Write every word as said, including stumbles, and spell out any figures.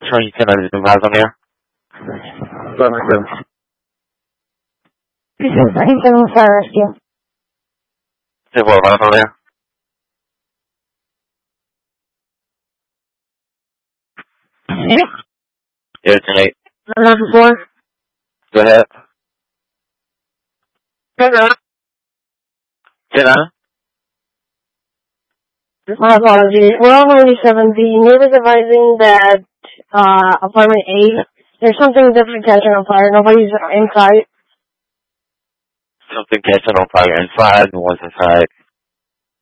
twenty ten under the vibes on there. Birmingham. Birmingham Fire Rescue. Say what vibes on there? Yeah, tonight. Number four. Go ahead. Hello. Sit down. My apologies. We're on ninety-seven. The neighbor's advising that uh, apartment eight, there's something different catching on fire. Nobody's inside. Something catching on fire inside, no one's inside.